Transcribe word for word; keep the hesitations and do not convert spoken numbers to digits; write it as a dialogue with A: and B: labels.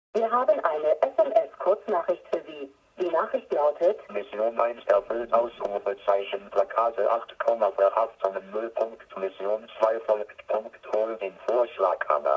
A: Wir haben eine S M S-Kurznachricht für Sie. Die Nachricht lautet:
B: Mission eins erfüllt, Ausrufezeichen, Plakate acht, verhaftung null. Mission zwei folgt, Punkt, hol den Vorschlag an.